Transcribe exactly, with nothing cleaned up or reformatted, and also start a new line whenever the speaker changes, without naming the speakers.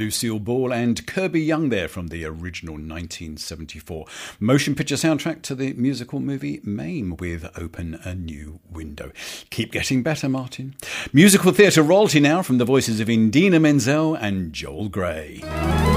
Lucille Ball and Kirby Young there from the original nineteen seventy-four motion picture soundtrack to the musical movie Mame with Open a New Window. Keep getting better, Martin. Musical theatre royalty now from the voices of Indina Menzel and Joel Grey.